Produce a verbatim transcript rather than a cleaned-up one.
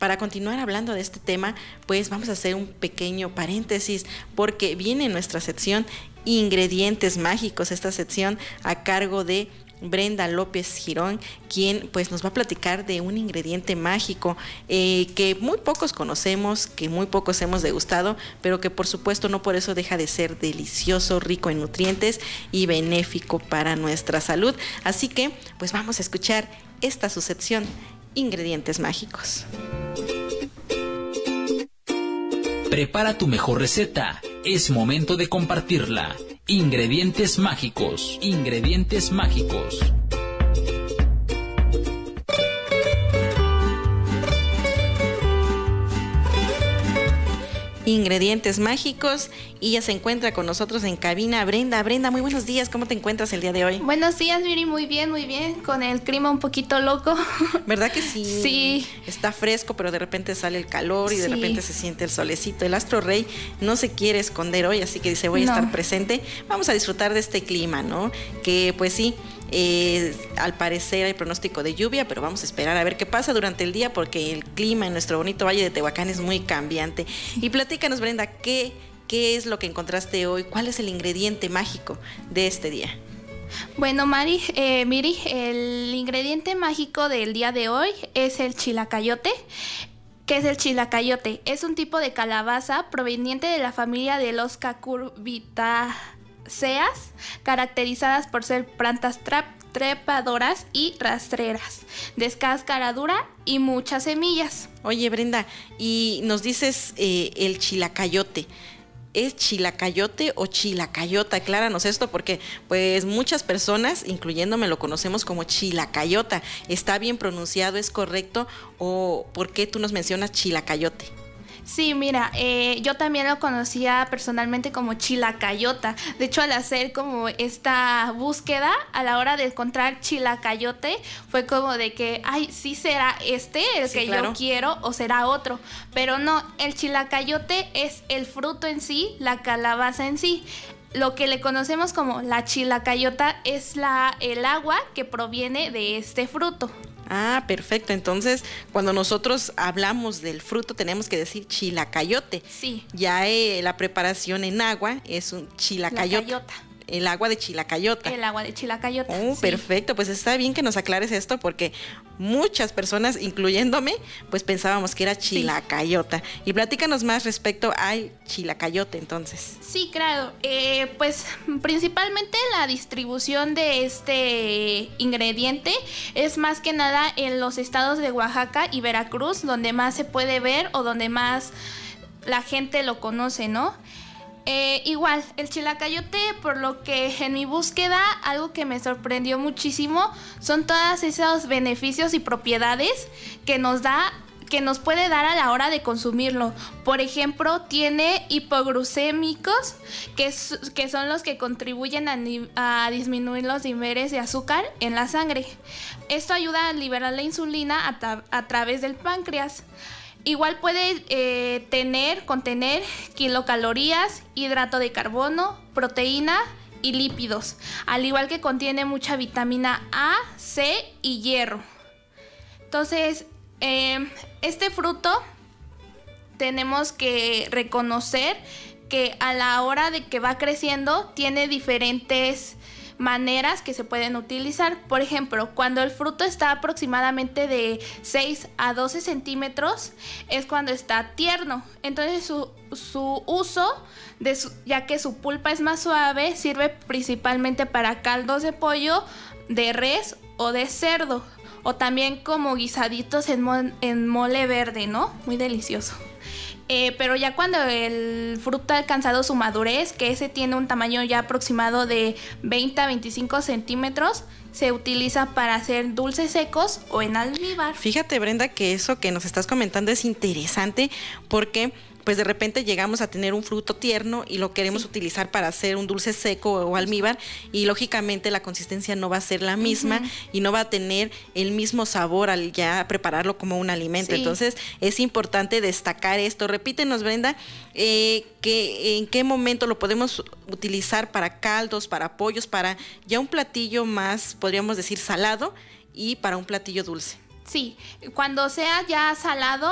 para continuar hablando de este tema, pues vamos a hacer un pequeño paréntesis porque viene nuestra sección Ingredientes Mágicos, esta sección a cargo de Brenda López Girón, quien pues nos va a platicar de un ingrediente mágico eh, que muy pocos conocemos, que muy pocos hemos degustado, pero que por supuesto no por eso deja de ser delicioso, rico en nutrientes y benéfico para nuestra salud. Así que pues vamos a escuchar esta su sección Ingredientes Mágicos. Prepara tu mejor receta. Es momento de compartirla. Ingredientes mágicos. Ingredientes mágicos. Ingredientes mágicos, y ya se encuentra con nosotros en cabina Brenda. Brenda, muy buenos días, ¿cómo te encuentras el día de hoy? Buenos días, Miri, muy bien, muy bien, con el clima un poquito loco. ¿Verdad que sí? Sí. Está fresco, pero de repente sale el calor y de sí. repente se siente el solecito. El astro rey no se quiere esconder hoy, así que dice, voy a no. estar presente. Vamos a disfrutar de este clima, ¿no? Que pues sí, Eh, al parecer hay pronóstico de lluvia, pero vamos a esperar a ver qué pasa durante el día porque el clima en nuestro bonito Valle de Tehuacán es muy cambiante. Y platícanos, Brenda, ¿qué, qué es lo que encontraste hoy? ¿Cuál es el ingrediente mágico de este día? Bueno, Mari, eh, Miri, el ingrediente mágico del día de hoy es el chilacayote. ¿Qué es el chilacayote? Es un tipo de calabaza proveniente de la familia de los cucurbitaceas, caracterizadas por ser plantas tra- trepadoras y rastreras, de cáscara dura y muchas semillas. Oye, Brenda, y nos dices eh, el chilacayote. ¿Es chilacayote o chilacayota? Acláranos esto porque pues muchas personas, incluyéndome, lo conocemos como chilacayota. ¿Está bien pronunciado? ¿Es correcto? ¿O por qué tú nos mencionas chilacayote? Sí, mira, eh, yo también lo conocía personalmente como chilacayota. De hecho, al hacer como esta búsqueda, a la hora de encontrar chilacayote, fue como de que, ay, sí será este el sí, que claro. yo quiero o será otro. Pero no, el chilacayote es el fruto en sí, la calabaza en sí. Lo que le conocemos como la chilacayota es la, el agua que proviene de este fruto. Ah, perfecto. Entonces, cuando nosotros hablamos del fruto, tenemos que decir chilacayote. Sí. Ya eh, la preparación en agua es un chilacayota. El agua de chilacayota. El agua de chilacayota. Oh, sí. Perfecto. Pues está bien que nos aclares esto porque muchas personas, incluyéndome, pues pensábamos que era chilacayota. Sí. Y platícanos más respecto al chilacayote, entonces. Sí, claro. Eh, pues principalmente la distribución de este ingrediente es más que nada en los estados de Oaxaca y Veracruz, donde más se puede ver o donde más la gente lo conoce, ¿no? Eh, igual, el chilacayote, por lo que en mi búsqueda, algo que me sorprendió muchísimo son todos esos beneficios y propiedades que nos da, que nos puede dar a la hora de consumirlo. Por ejemplo, tiene hipoglucémicos, que, es, que son los que contribuyen a, a disminuir los niveles de azúcar en la sangre. Esto ayuda a liberar la insulina a, tra- a través del páncreas. Igual puede eh, tener, contener kilocalorías, hidrato de carbono, proteína y lípidos, al igual que contiene mucha vitamina A, C y hierro. Entonces, eh, este fruto tenemos que reconocer que a la hora de que va creciendo tiene diferentes maneras que se pueden utilizar. Por ejemplo, cuando el fruto está aproximadamente de seis a doce centímetros es cuando está tierno. Entonces su, su uso, de su, ya que su pulpa es más suave, sirve principalmente para caldos de pollo, de res o de cerdo, o también como guisaditos en, mo- en mole verde, ¿no? Muy delicioso. Eh, pero ya cuando el fruto ha alcanzado su madurez, que ese tiene un tamaño ya aproximado de veinte a veinticinco centímetros, se utiliza para hacer dulces secos o en almíbar. Fíjate, Brenda, que eso que nos estás comentando es interesante porque pues de repente llegamos a tener un fruto tierno y lo queremos sí. utilizar para hacer un dulce seco o almíbar y lógicamente la consistencia no va a ser la misma uh-huh. y no va a tener el mismo sabor al ya prepararlo como un alimento. Sí. Entonces es importante destacar esto. Repítenos, Brenda, eh, que en qué momento lo podemos utilizar para caldos, para pollos, para ya un platillo más, podríamos decir, salado y para un platillo dulce. Sí, cuando sea ya salado,